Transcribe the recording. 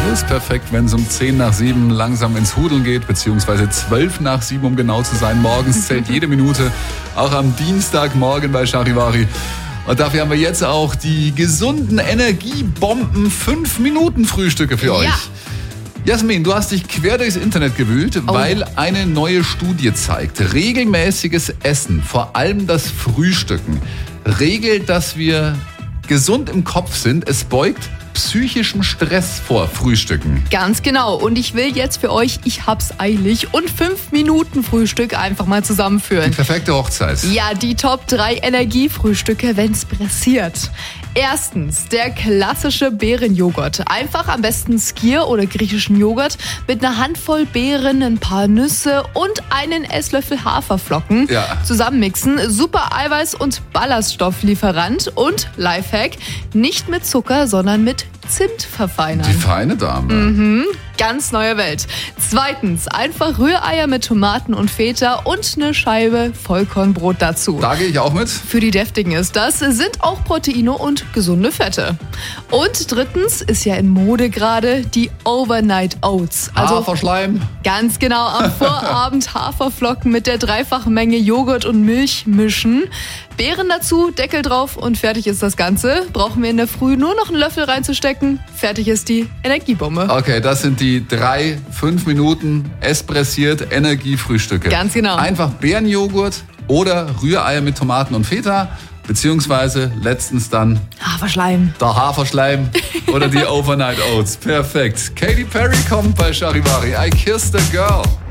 ist perfekt, wenn es um 6:10 langsam ins Hudeln geht, beziehungsweise 6:12, um genau zu sein. Morgens zählt jede Minute, auch am Dienstagmorgen bei Charivari. Und dafür haben wir jetzt auch die gesunden Energiebomben 5-Minuten-Frühstücke für euch. Jasmin, du hast dich quer durchs Internet gewühlt, weil eine neue Studie zeigt, regelmäßiges Essen, vor allem das Frühstücken, regelt, dass wir gesund im Kopf sind. Es beugt psychischem Stress vor Frühstücken. Ganz genau. Und ich will jetzt für euch, ich hab's eilig, und 5-Minuten-Frühstück einfach mal zusammenführen. Die perfekte Hochzeit. Ja, die Top 3 Energiefrühstücke, wenn's pressiert. Erstens, der klassische Beerenjoghurt. Einfach am besten Skyr oder griechischen Joghurt mit einer Handvoll Beeren, ein paar Nüsse und einen Esslöffel Haferflocken zusammenmixen. Super Eiweiß- und Ballaststofflieferant. Und Lifehack, nicht mit Zucker, sondern mit Zimt verfeinern. Die feine Dame. Ganz neue Welt. Zweitens, einfach Rühreier mit Tomaten und Feta und eine Scheibe Vollkornbrot dazu. Da gehe ich auch mit. Für die Deftigen ist das, sind auch Proteine und gesunde Fette. Und drittens ist ja in Mode gerade die Overnight Oats. Haferschleim. Ganz genau, am Vorabend Haferflocken mit der 3-fachen Menge Joghurt und Milch mischen. Beeren dazu, Deckel drauf und fertig ist das Ganze. Brauchen wir in der Früh nur noch einen Löffel reinzustecken. Fertig ist die Energiebombe. Okay, das sind die 3 5 Minuten espressiert Energiefrühstücke. Ganz genau. Einfach Beerenjoghurt oder Rühreier mit Tomaten und Feta, beziehungsweise letztens dann Haferschleim. der Haferschleim oder die Overnight Oats. Perfekt. Katy Perry kommt bei Charivari. I Kissed a Girl.